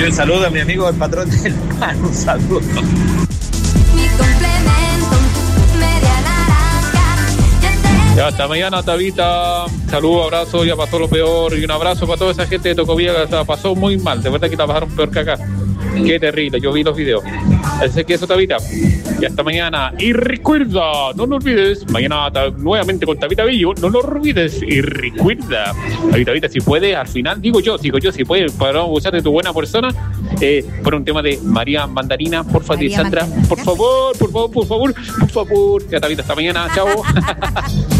el saludo a mi amigo el patrón del pan. Un saludo. Mi complemento, media naranja. Ya, hasta mañana, Tabita. Saludos, abrazo, ya pasó lo peor. Y un abrazo para toda esa gente de Tocopilla que la pasó muy mal. De verdad que la pasaron peor que acá. Qué terrible, yo vi los videos. Así que eso, Tabita. Y hasta mañana. Y recuerda, no lo olvides. Mañana nuevamente con Tabita Bello. No lo olvides. Y recuerda. Tabita, si puedes, al final, digo yo, si puedes, para abusar de tu buena persona. Por un tema de María Mandarina, por favor, Sandra. Por favor. Ya, Tabita, hasta mañana. Chao.